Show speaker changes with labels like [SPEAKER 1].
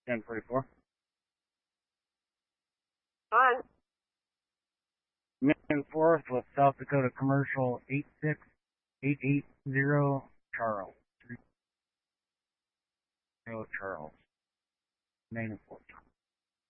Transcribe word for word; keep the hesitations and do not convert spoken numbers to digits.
[SPEAKER 1] ten forty-four.
[SPEAKER 2] On.
[SPEAKER 1] Main fourth with South Dakota Commercial eight six eight eight zero Charles. Zero Charles. Main and fourth.